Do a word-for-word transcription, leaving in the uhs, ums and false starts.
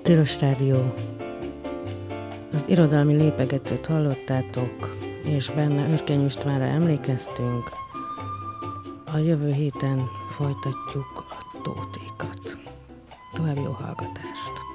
Tilos Rádió. Az irodalmi lépegetőt hallottátok, és benne Örkény Istvánra emlékeztünk. A jövő héten folytatjuk a Tótékat. További jó hallgatást!